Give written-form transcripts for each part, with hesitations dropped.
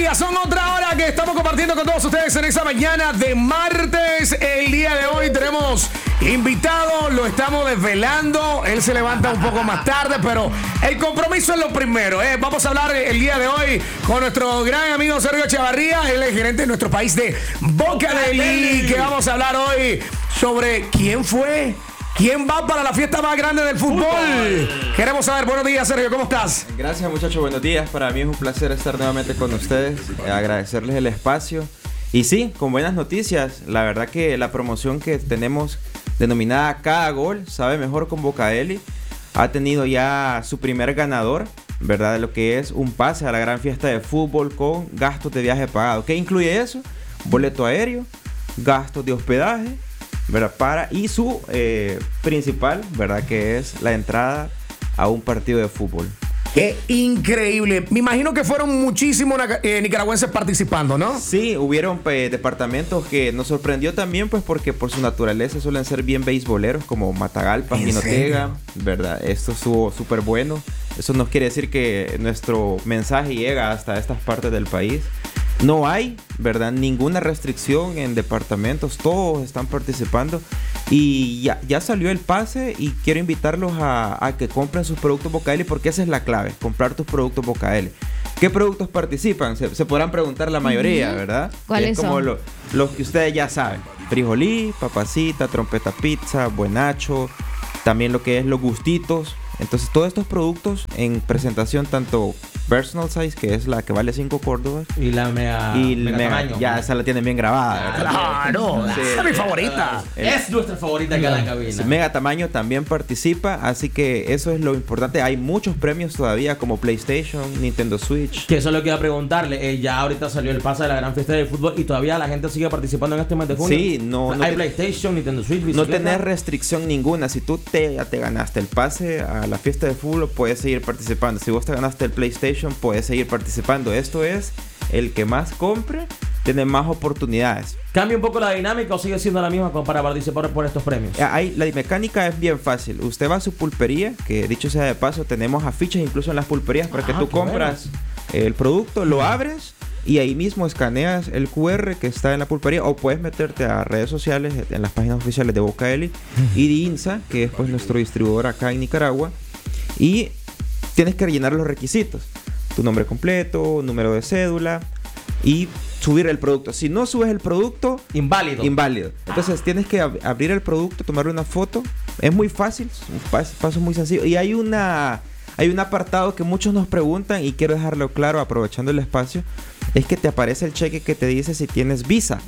días, son otra hora que estamos compartiendo con todos ustedes en esta mañana de martes. El día de hoy tenemos invitado, lo estamos desvelando. Él se levanta un poco más tarde, pero el compromiso es lo primero. Vamos a hablar el día de hoy con nuestro gran amigo Sergio Chavarría. Él es gerente de nuestro país de Boca Deli, que vamos a hablar hoy sobre quién fue. ¿Quién va para la fiesta más grande del fútbol? Queremos saber. Buenos días, Sergio, ¿cómo estás? Gracias, muchachos, buenos días. Para mí es un placer estar nuevamente con ustedes, agradecerles el espacio. Y sí, con buenas noticias. La verdad que la promoción que tenemos denominada Cada Gol sabe mejor con Boca Deli ha tenido ya su primer ganador, ¿verdad? De lo que es un pase a la gran fiesta de fútbol con gastos de viaje pagado. ¿Qué incluye eso? Boleto aéreo, gastos de hospedaje, ¿verdad? Y su principal, ¿verdad? Que es la entrada a un partido de fútbol. ¡Qué increíble! Me imagino que fueron muchísimos nicaragüenses participando, ¿no? Sí, hubieron departamentos que nos sorprendió también, pues porque por su naturaleza suelen ser bien beisboleros, como Matagalpa, Jinotega, ¿verdad? Esto estuvo súper bueno. Eso nos quiere decir que nuestro mensaje llega hasta estas partes del país. No hay, ¿verdad?, ninguna restricción en departamentos, todos están participando y ya salió el pase y quiero invitarlos a que compren sus productos Boca Deli porque esa es la clave, comprar tus productos Boca Deli. ¿Qué productos participan? Se podrán preguntar la mayoría, ¿verdad? ¿Cuáles son? Como los que ustedes ya saben, frijolí, papacita, trompeta pizza, buenacho, también lo que es los gustitos. Entonces todos estos productos en presentación tanto personal size, que es la que vale 5 córdobas, y la mega tamaño. Ya esa la tienen bien grabada, ¿verdad? Claro, Sí. esa es mi favorita. Es nuestra favorita acá en la cabina. Mega tamaño también participa, así que eso es lo importante. Hay muchos premios todavía como PlayStation, Nintendo Switch. Que eso es lo que iba a preguntarle. Ya ahorita salió el pase de la gran fiesta del fútbol y todavía la gente sigue participando en este mes de junio. Sí, no hay PlayStation, Nintendo Switch, no tenés restricción ninguna. Si tú ya te ganaste el pase a la fiesta de fútbol, puedes seguir participando. Si vos te ganaste el PlayStation, puedes seguir participando. Esto es, el que más compre tiene más oportunidades. ¿Cambia un poco la dinámica o sigue siendo la misma para participar por estos premios? La mecánica es bien fácil. Usted va a su pulpería, que dicho sea de paso, tenemos afiches incluso en las pulperías para que tú compras el producto, lo abres y ahí mismo escaneas el QR que está en la pulpería, o puedes meterte a redes sociales, en las páginas oficiales de Boca Deli y de INSA, que es pues nuestro distribuidor acá en Nicaragua, y tienes que rellenar los requisitos: tu nombre completo, número de cédula y subir el producto. Si no subes el producto, inválido. Entonces tienes que abrir el producto, tomarle una foto. Es muy fácil, un paso muy sencillo. Y hay un apartado que muchos nos preguntan y quiero dejarlo claro aprovechando el espacio. Es que te aparece el cheque que te dice si tienes visa.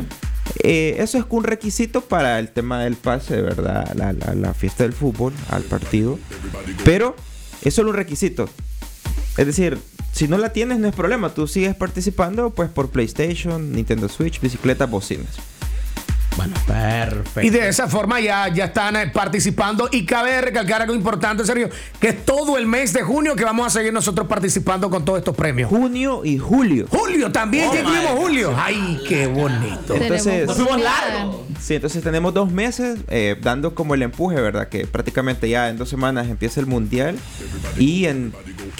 Eso es un requisito para el tema del pase, de verdad, la fiesta del fútbol, al partido. Pero es solo un requisito. Es decir, si no la tienes no es problema. Tú sigues participando pues por PlayStation, Nintendo Switch, bicicletas, bocinas. Bueno, perfecto. Y de esa forma ya están participando. Y cabe recalcar algo importante, Sergio, que es todo el mes de junio que vamos a seguir nosotros participando con todos estos premios. Junio y julio. Julio también, ya incluimos julio. Ay, qué bonito. Entonces, nos fuimos largo. Sí, entonces tenemos 2 meses dando como el empuje, ¿verdad? Que prácticamente ya en 2 semanas empieza el mundial. Y en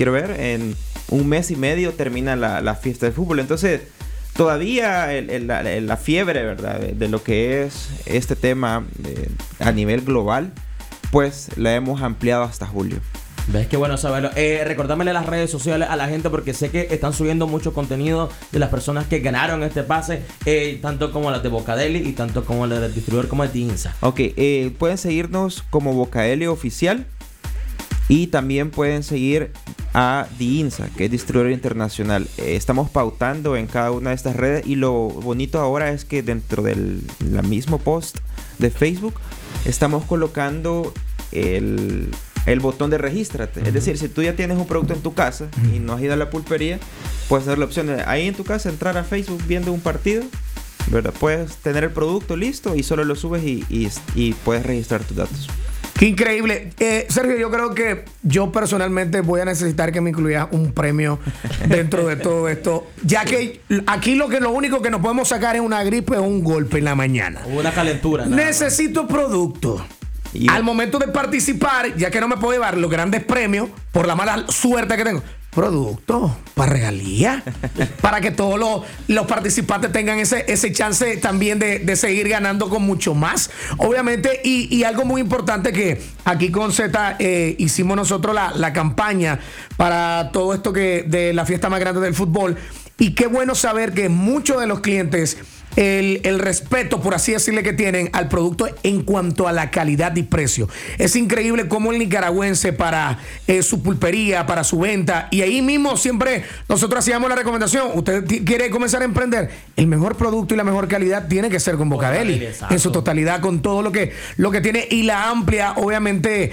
1 mes y medio termina la fiesta de fútbol. Entonces todavía la fiebre, ¿verdad? De lo que es este tema a nivel global, pues la hemos ampliado hasta julio. ¿Ves? Qué bueno saberlo. Recordámele las redes sociales a la gente porque sé que están subiendo mucho contenido de las personas que ganaron este pase, tanto como las de Boca Deli y tanto como las del distribuidor como de INSA. Ok, pueden seguirnos como Boca Deli Oficial y también pueden seguir a INSA, que es distribuidor internacional. Estamos pautando en cada una de estas redes y lo bonito ahora es que dentro del mismo post de Facebook estamos colocando el botón de regístrate. Es decir, si tú ya tienes un producto en tu casa y no has ido a la pulpería, puedes tener la opción de ahí en tu casa entrar a Facebook viendo un partido, ¿verdad? Puedes tener el producto listo y solo lo subes y puedes registrar tus datos. Qué increíble. Sergio, yo creo que yo personalmente voy a necesitar que me incluyas un premio dentro de todo esto, ya que aquí lo único que nos podemos sacar es una gripe o un golpe en la mañana. Una calentura. Necesito producto. Al momento de participar, ya que no me puedo llevar los grandes premios por la mala suerte que tengo, productos para regalía, para que todos los participantes tengan ese chance también de seguir ganando con mucho más. Obviamente, y algo muy importante que aquí con Z hicimos nosotros la campaña para todo esto que de la fiesta más grande del fútbol. Y qué bueno saber que muchos de los clientes el respeto, por así decirle, que tienen al producto en cuanto a la calidad y precio. Es increíble cómo el nicaragüense para su pulpería, para su venta, y ahí mismo siempre nosotros hacíamos la recomendación: usted quiere comenzar a emprender, el mejor producto y la mejor calidad tiene que ser con Bocadeli, en su totalidad, con todo lo que tiene y la amplia, obviamente,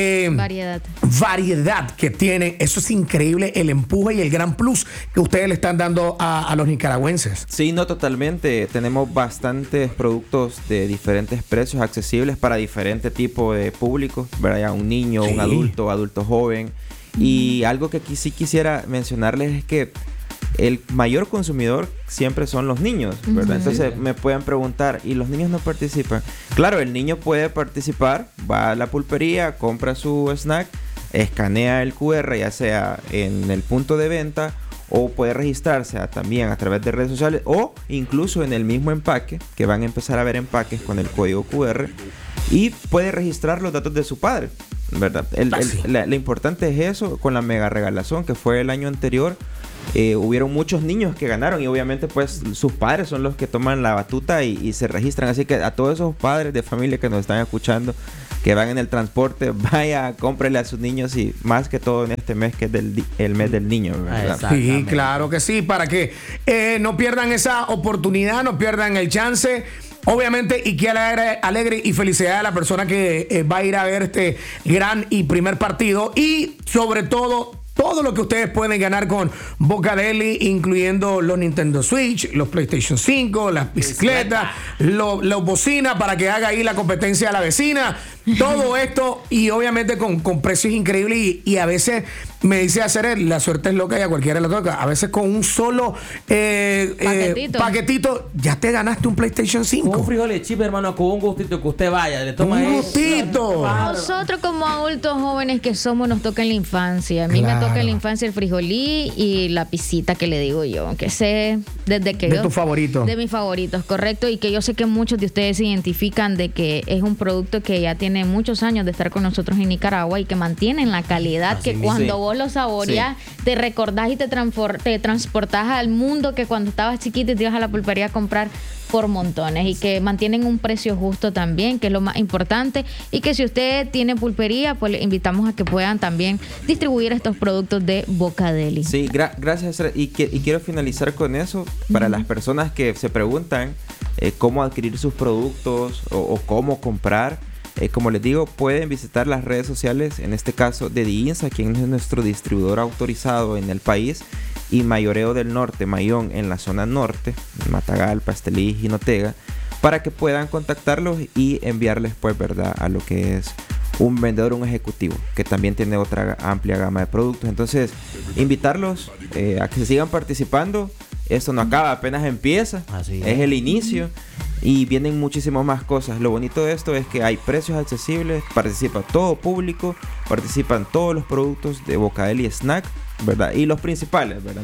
variedad que tiene. Eso es increíble, el empuje y el gran plus que ustedes le están dando a los nicaragüenses. Sí, no, totalmente. Tenemos bastantes productos de diferentes precios accesibles para diferente tipo de público, ¿verdad? Ya un niño, sí, un adulto joven. Y algo que aquí sí quisiera mencionarles es que el mayor consumidor siempre son los niños, ¿verdad? Entonces me pueden preguntar, ¿y los niños no participan? Claro, el niño puede participar, va a la pulpería, compra su snack, escanea el QR, ya sea en el punto de venta, o puede registrarse también a través de redes sociales, o incluso en el mismo empaque, que van a empezar a ver empaques con el código QR, y puede registrar los datos de su padre, ¿verdad? Lo importante es eso. Con la mega regalación que fue el año anterior, hubieron muchos niños que ganaron, y obviamente pues sus padres son los que toman la batuta y se registran. Así que a todos esos padres de familia que nos están escuchando, que van en el transporte, vaya, cómprele a sus niños, y más que todo en este mes que es el mes del niño, ¿verdad? Sí, claro que sí, para que no pierdan esa oportunidad, no pierdan el chance. Obviamente, y que alegre y felicidad a la persona que va a ir a ver este gran y primer partido, y sobre todo lo que ustedes pueden ganar con Bocadeli, incluyendo los Nintendo Switch, los PlayStation 5, las bicicletas, los bocinas para que haga ahí la competencia a la vecina. Todo esto, y obviamente con precios increíbles, y a veces me dice hacer la suerte es loca y a cualquiera le toca. A veces con un solo paquetito ya te ganaste un PlayStation 5. Con un frijol chip, hermano, con un gustito que usted vaya, le toma un gustito. Nosotros como adultos jóvenes que somos, nos toca en la infancia. A mí me toca en la infancia el frijolí y la pisita, que le digo yo, que sé desde que de tu favorito. De mis favoritos, correcto, y que yo sé que muchos de ustedes se identifican de que es un producto que ya tiene muchos años de estar con nosotros en Nicaragua y que mantienen la calidad. Así que cuando vos lo saboreás, te recordás y te transportás al mundo que cuando estabas chiquito y te ibas a la pulpería a comprar por montones, y que mantienen un precio justo también, que es lo más importante, y que si usted tiene pulpería, pues le invitamos a que puedan también distribuir estos productos de Bocadeli. Sí, gracias. Y quiero finalizar con eso para las personas que se preguntan cómo adquirir sus productos o cómo comprar. Como les digo, pueden visitar las redes sociales, en este caso de DINSA, quien es nuestro distribuidor autorizado en el país, y Mayoreo del Norte, Mayón, en la zona norte, Matagalpa, Estelí, Jinotega, para que puedan contactarlos y enviarles, pues, verdad, a lo que es un vendedor, un ejecutivo, que también tiene otra amplia gama de productos. Entonces, invitarlos a que se sigan participando. Esto no acaba, apenas empieza. Así es el inicio. Y vienen muchísimas más cosas. Lo bonito de esto es que hay precios accesibles, participa todo público, participan todos los productos de Bocadeli Snack, ¿verdad? Y los principales, ¿verdad?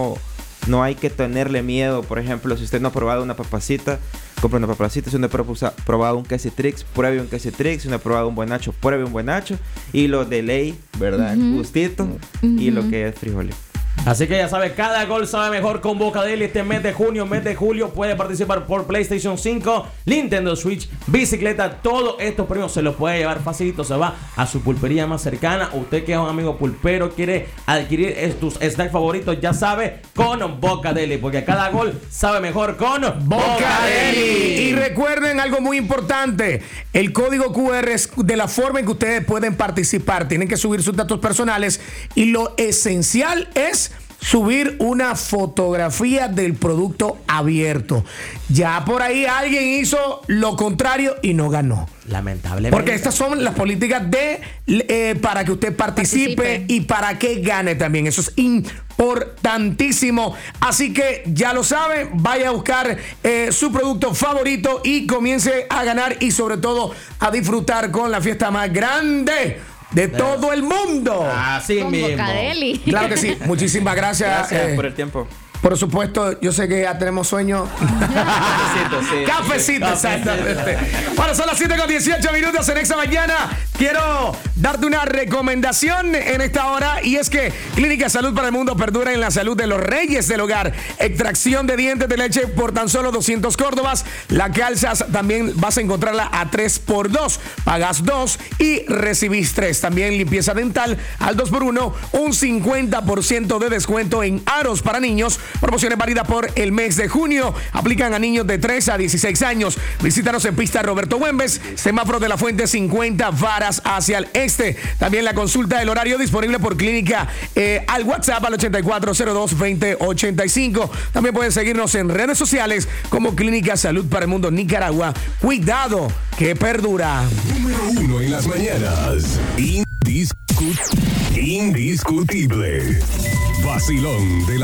No hay que tenerle miedo. Por ejemplo, si usted no ha probado una papacita, compre una papacita. Si no ha probado un Quesatrix, pruebe un Quesatrix. Si no ha probado un buenacho, pruebe un buenacho. Y lo de ley, ¿verdad? Gustito. Y lo que es frijoles. Así que ya sabe, cada gol sabe mejor con Bocadeli. Este mes de junio, mes de julio, puede participar por PlayStation 5, Nintendo Switch, bicicleta. Todos estos premios se los puede llevar facilito. Se va a su pulpería más cercana. Usted que es un amigo pulpero, quiere adquirir tus snacks favoritos, ya sabe, con Bocadeli, porque cada gol sabe mejor con Bocadeli. Y recuerden algo muy importante: el código QR es de la forma en que ustedes pueden participar. Tienen que subir sus datos personales, y lo esencial es subir una fotografía del producto abierto. Ya por ahí alguien hizo lo contrario y no ganó. Lamentablemente. Porque estas son las políticas de para que usted participe y para que gane también. Eso es importantísimo. Así que ya lo sabe, vaya a buscar su producto favorito y comience a ganar, y sobre todo a disfrutar con la fiesta más grande de todo el mundo. Así Con mismo. Bocadeli. Claro que sí. Muchísimas gracias. Gracias por el tiempo. Por supuesto, yo sé que ya tenemos sueño. Cafecito, exactamente. Bueno, son las 7:18 en esta mañana. Quiero darte una recomendación en esta hora y es que Clínica Salud para el Mundo perdura en la salud de los reyes del hogar. Extracción de dientes de leche por tan solo 200 córdobas. La calzas también vas a encontrarla a 3x2. Pagas 2 y recibís 3. También limpieza dental al 2x1. Un 50% de descuento en aros para niños. Promociones válidas por el mes de junio. Aplican a niños de 3 a 16 años. Visítanos en pista Roberto Güembes, semáforo de la Fuente 50 varas hacia el este. También la consulta del horario disponible por Clínica al WhatsApp al 8402-2085. También pueden seguirnos en redes sociales como Clínica Salud para el Mundo Nicaragua. Cuidado que perdura. Número 1 en las mañanas. Indiscutible. Vacilón de la